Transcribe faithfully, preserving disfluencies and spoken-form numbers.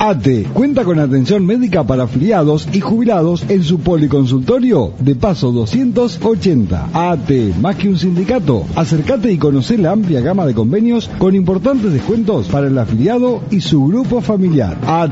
A T cuenta con atención médica para afiliados y jubilados en su policonsultorio de Paso doscientos ochenta. A T, más que un sindicato, acércate y conoce la amplia gama de convenios con importantes descuentos para el afiliado y su grupo familiar. A